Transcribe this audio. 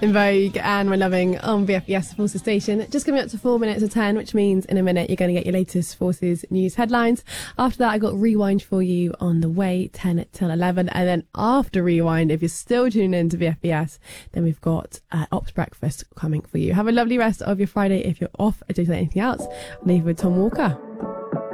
In Vogue and We're Loving on VFBS Forces Station. Just coming up to 4 minutes of 10, which means in a minute you're going to get your latest Forces news headlines. After that, I got Rewind for you on the way, 10 till 11. And then after Rewind, if you're still tuning in to VFBS, then we've got Ops Breakfast coming for you. Have a lovely rest of your Friday. If you're off or doing anything else, leave with Tom Walker.